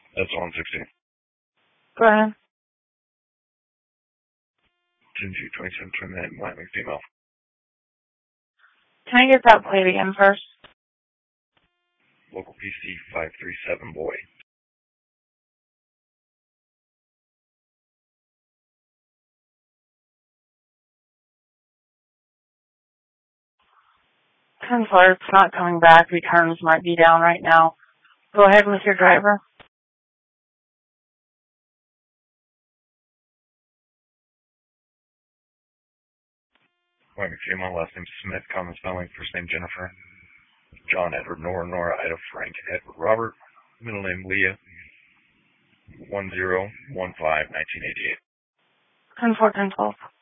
That's on 16. Go ahead. Gingy 27, 29, Wyoming female. Can I get that plate again first? Local PC 537 boy. Counselor, it's not coming back. Returns might be down right now. Go ahead with your driver. Wyoming female, last name Smith, common spelling, first name Jennifer. John Edward Nora Ida Frank Edward Robert. Middle name Leah. 1015-1988. 10-4, 10-12.